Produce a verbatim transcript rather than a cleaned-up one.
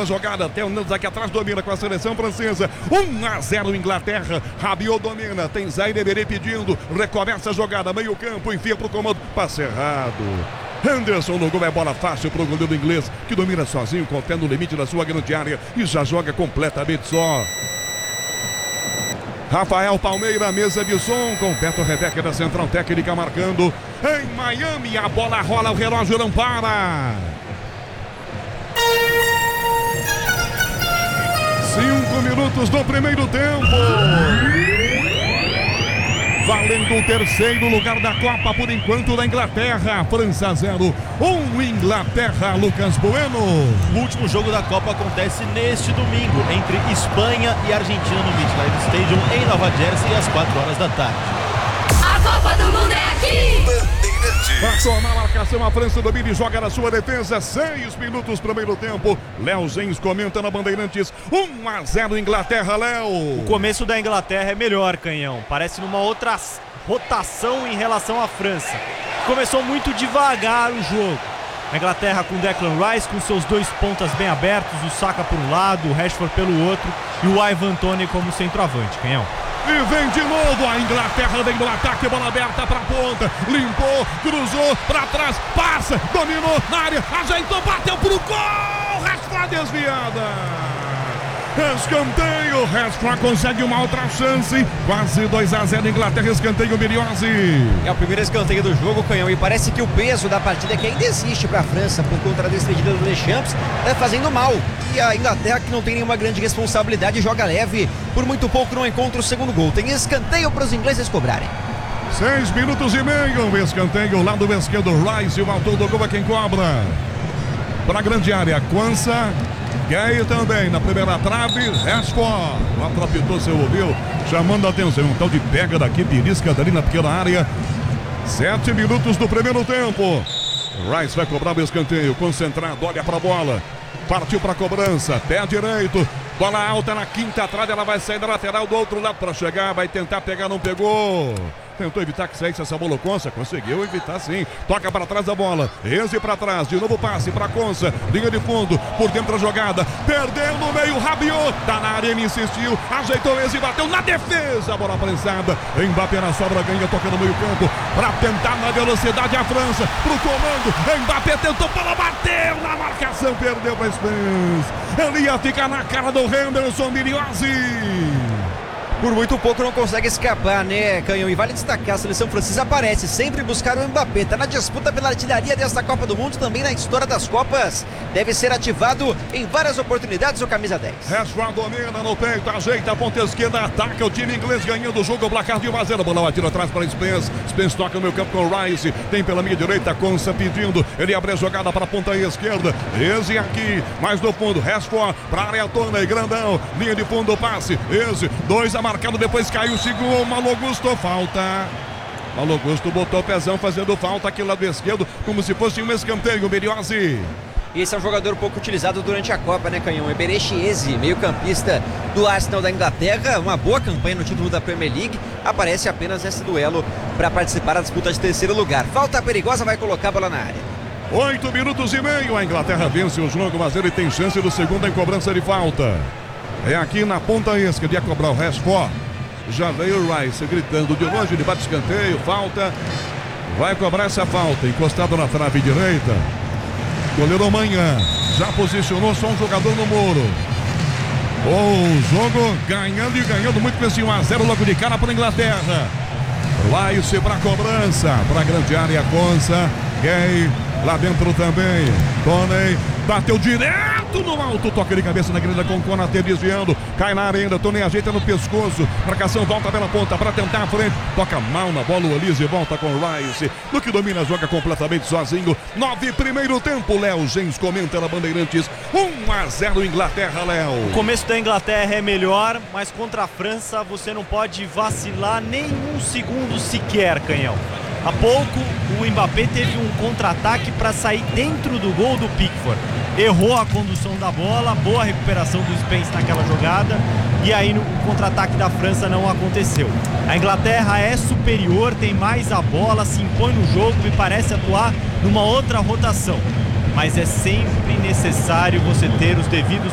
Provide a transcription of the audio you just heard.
na jogada. Theo Hernandes aqui atrás domina com a seleção francesa. um a zero Inglaterra. Rabiot domina. Tem Zaire Emery pedindo. Recomeça a jogada. Meio campo. Enfia pro comando. Passe errado. Henderson no gol, é bola fácil pro goleiro inglês, que domina sozinho, com o pé no limite da sua grande área e já joga completamente só. Rafael Palmeira, mesa de som, com Beto Rebeca da Central Técnica marcando. Em Miami, a bola rola, o relógio não para. Cinco minutos do primeiro tempo. Valendo o terceiro lugar da Copa por enquanto da Inglaterra. França zero, um Inglaterra, Lucas Bueno. O último jogo da Copa acontece neste domingo entre Espanha e Argentina no MetLife Stadium em Nova Jersey às quatro horas da tarde. A Copa do Mundo é aqui! Passou na marcação, a França domina e joga na sua defesa. Seis minutos primeiro tempo. Léo Zenz comenta na Bandeirantes. um a zero Inglaterra, Léo. O começo da Inglaterra é melhor, Canhão. Parece numa outra rotação em relação à França. Começou muito devagar o jogo. A Inglaterra com Declan Rice, com seus dois pontas bem abertos. O Saka por um lado, o Rashford pelo outro. E o Ivan Toney como centroavante, Canhão. E vem de novo a Inglaterra, vem do ataque, bola aberta pra ponta, limpou, cruzou, pra trás, passa, dominou na área, ajeitou, bateu pro gol, Rashford desviada. Escanteio, Rashford consegue uma outra chance, quase dois a zero Inglaterra, escanteio Miriose. É o primeiro escanteio do jogo, Canhão, e parece que o peso da partida que ainda existe para a França por conta da despedida do Deschamps é fazendo mal. E a Inglaterra, que não tem nenhuma grande responsabilidade, joga leve, por muito pouco não encontra o segundo gol. Tem escanteio para os ingleses cobrarem. Seis minutos e meio, escanteio, lado esquerdo, Rice, o autor do gol é quem cobra. Para a grande área, Quansah. Gay também na primeira trave, Rashford. O árbitro apitou, você ouviu? Chamando a atenção. Um tal de pega daqui, belisca dali na pequena área. Sete minutos do primeiro tempo. Rice vai cobrar o escanteio, concentrado, olha pra bola. Partiu pra cobrança, pé direito. Bola alta na quinta trave, ela vai sair da lateral do outro lado para chegar. Vai tentar pegar, não pegou. Tentou evitar que saísse essa bola, Quansah. Conseguiu evitar sim. Toca para trás da bola. Eze para trás. De novo passe para Quansah. Linha de fundo. Por dentro da jogada. Perdeu no meio. Rabiot. Tá na área. Ele insistiu. Ajeitou Eze. Bateu na defesa. Bola prensada. Mbappé na sobra. Ganha. Toca no meio campo. Para tentar na velocidade a França. Pro comando. Mbappé tentou. Bola bateu na marcação. Perdeu para Spence. Ele ia ficar na cara do Henderson. Miriose. Por muito pouco não consegue escapar, né, Canhão? E vale destacar, a seleção francesa aparece sempre buscar o Mbappé. Tá na disputa pela artilharia desta Copa do Mundo, também na história das Copas. Deve ser ativado em várias oportunidades o camisa dez. Rashford domina no peito, ajeita a ponta esquerda, ataca o time inglês ganhando o jogo, o placar de um a zero. Bola batida atrás para Spence. Spence toca no meio campo com o Rice. Tem pela minha direita, Quansah pedindo. Ele abre a jogada para a ponta esquerda. Eze aqui, mais no fundo. Rashford para a área tona e grandão. Linha de fundo, passe. Eze, dois a marcado, depois caiu, segurou o Malo Gusto, falta. Malo Gusto botou o pezão fazendo falta aqui do lado esquerdo, como se fosse um escanteio, Miriose. Esse é um jogador pouco utilizado durante a Copa, né, Canhão? Eberechi Eze, meio campista do Arsenal da Inglaterra, uma boa campanha no título da Premier League, aparece apenas nesse duelo para participar da disputa de terceiro lugar. Falta perigosa, vai colocar a bola na área. Oito minutos e meio, a Inglaterra vence o jogo, mas ele tem chance do segundo em cobrança de falta. É aqui na ponta esquerda, ia cobrar o Rashford. Já veio o Rice gritando de longe, ele bate escanteio, falta. Vai cobrar essa falta, encostado na trave direita. Goleiro Manhã já posicionou só um jogador no muro. O jogo ganhando e ganhando muito com esse um a zero logo de cara para a Inglaterra. Rice para cobrança, para a grande área, Quansah. Gay lá dentro também. Toney bateu direto no alto, toque de cabeça na grelha com Konaté desviando, cai na área ainda, Toney ajeita no pescoço, marcação volta pela ponta para tentar a frente, toca mal na bola o Olise, volta com o Rice, no que domina, joga completamente sozinho. Nove primeiro tempo, Léo Zenz comenta na Bandeirantes, um a zero Inglaterra, Léo. O começo da Inglaterra é melhor, mas contra a França você não pode vacilar nem um segundo sequer, Canhão. Há pouco o Mbappé teve um contra-ataque para sair dentro do gol do Pickford. Errou a condução da bola, boa recuperação do Spence naquela jogada, e aí no contra-ataque da França não aconteceu. A Inglaterra é superior, tem mais a bola, se impõe no jogo e parece atuar numa outra rotação. Mas é sempre necessário você ter os devidos